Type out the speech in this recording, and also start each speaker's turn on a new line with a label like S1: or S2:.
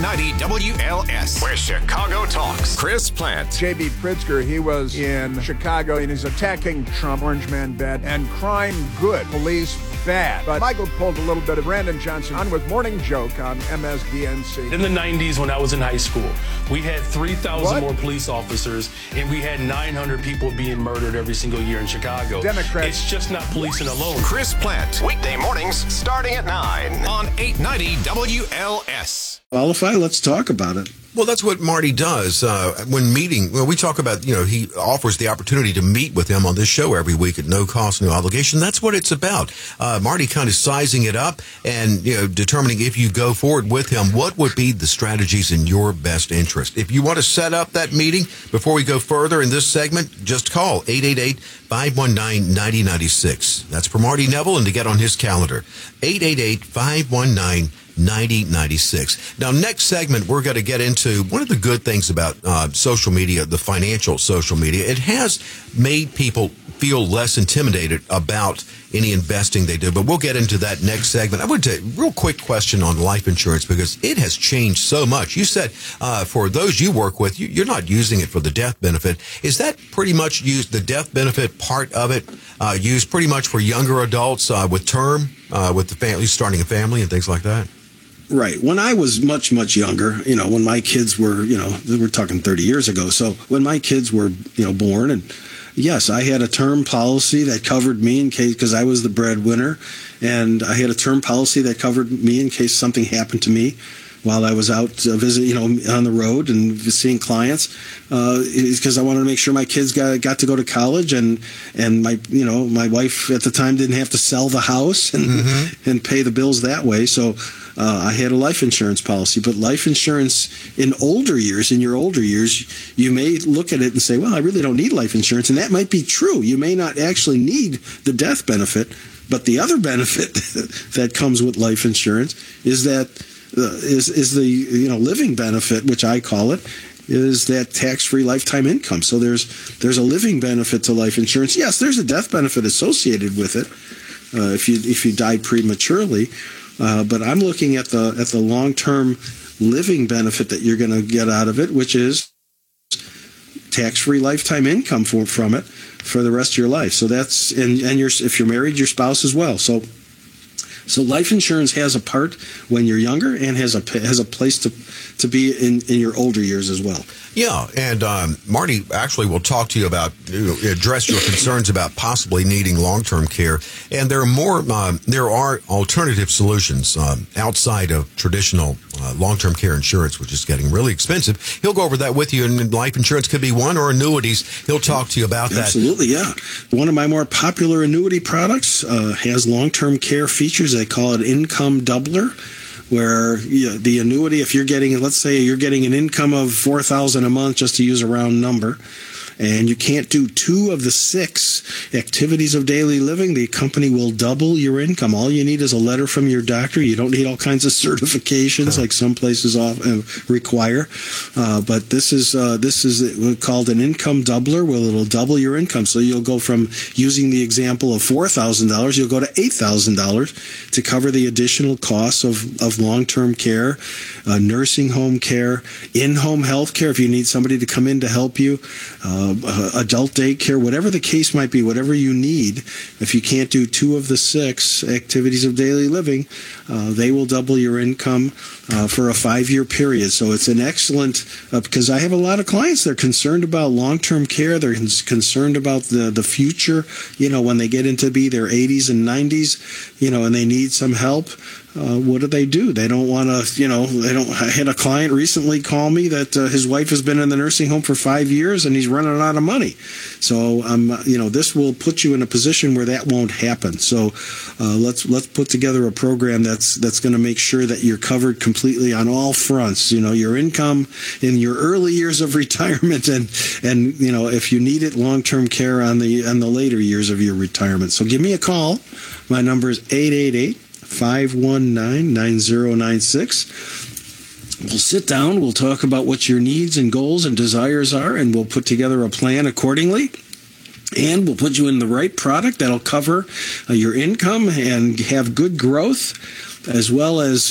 S1: 890 WLS, where Chicago talks. Chris Plant.
S2: J.B. Pritzker, he was in Chicago, and he's attacking Trump, Orange Man bad, and crime good, police bad. But Michael pulled a little bit of Brandon Johnson on with Morning Joke on MSDNC.
S3: In the 90s, when I was in high school, we had 3,000 more police officers, and we had 900 people being murdered every single year in Chicago.
S2: Democrats.
S3: It's just not policing alone.
S1: Chris Plant, weekday mornings starting at 9 on 890 WLS.
S4: Qualify, let's talk about it.
S5: Well, that's what Marty does when meeting. Well, we talk about, he offers the opportunity to meet with him on this show every week at no cost, no obligation. That's what it's about. Marty kind of sizing it up and, determining if you go forward with him, what would be the strategies in your best interest. If you want to set up that meeting before we go further in this segment, just call 888-519-9096. That's for Marty Neville, and to get on his calendar, 888-519-9096. Now, next segment, we're going to get into one of the good things about social media, the financial social media. It has made people feel less intimidated about any investing they do, but we'll get into that next segment. I would take a real quick question on life insurance because it has changed so much. You said for those you work with, you're not using it for the death benefit. Is that pretty much used, the death benefit part of it, used pretty much for younger adults with term, with the family, starting a family and things like that?
S4: Right. When I was much, much younger, when my kids were, we're talking 30 years ago. So when my kids were, born, and yes, I had a term policy that covered me in case, because I was the breadwinner, and I had a term policy that covered me in case something happened to me while I was out visiting, on the road and seeing clients, because I wanted to make sure my kids got to go to college, and my wife at the time didn't have to sell the house and pay the bills that way. So I had a life insurance policy. But life insurance in your older years, you may look at it and say, well, I really don't need life insurance. And that might be true. You may not actually need the death benefit. But the other benefit that comes with life insurance is that is the living benefit, which I call it, is that tax-free lifetime income. So there's a living benefit to life insurance. Yes, there's a death benefit associated with it if you died prematurely. But I'm looking at the long-term living benefit that you're going to get out of it, which is tax-free lifetime income from it for the rest of your life. So that's if you're married, your spouse as well. So life insurance has a part when you're younger and has a place to be in your older years as well.
S5: Yeah, and Marty actually will talk to you about, address your concerns about possibly needing long-term care. And there are alternative solutions outside of traditional long-term care insurance, which is getting really expensive. He'll go over that with you, and life insurance could be one, or annuities. He'll talk to you about that.
S4: Absolutely, yeah. One of my more popular annuity products has long-term care features. They call it Income Doubler, where the annuity, if let's say you're getting an income of $4,000 a month, just to use a round number, and you can't do 2 of the 6 activities of daily living, the company will double your income. All you need is a letter from your doctor. You don't need all kinds of certifications like some places require. But this is called an income doubler, where it'll double your income. So you'll go from using the example of $4,000, you'll go to $8,000 to cover the additional costs of long-term care, nursing home care, in-home health care if you need somebody to come in to help you, adult daycare, whatever the case might be, whatever you need. If you can't do 2 of the 6 activities of daily living, they will double your income for a 5-year period. So it's an excellent, because I have a lot of clients, they're concerned about long-term care. They're concerned about the future, when they get into their 80s and 90s, and they need some help. What do? They don't want to, I had a client recently call me that his wife has been in the nursing home for 5 years and he's running out of money. So, this will put you in a position where that won't happen. So, let's put together a program that's going to make sure that you're covered completely on all fronts. Your income in your early years of retirement and if you need it, long-term care on the later years of your retirement. So give me a call. My number is 888-519-9096. We'll sit down, we'll talk about what your needs and goals and desires are, and we'll put together a plan accordingly. And we'll put you in the right product that'll cover your income and have good growth, as well as